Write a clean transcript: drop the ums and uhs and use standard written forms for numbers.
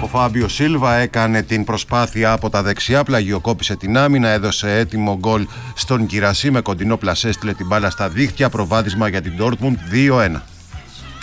Φάμπιο Σίλβα έκανε την προσπάθεια από τα δεξιά, πλαγιοκόπησε την άμυνα, έδωσε έτοιμο γκολ στον Κυρασί με κοντινό πλασέ, έστειλε την μπάλα στα δίχτυα, προβάδισμα για την Ντόρτμουντ 2-1.